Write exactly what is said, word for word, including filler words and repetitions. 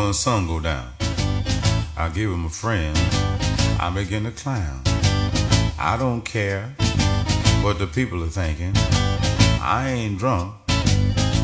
the sun go down, I give him a friend, I begin to clown. I don't care what the people are thinking. I ain't drunk,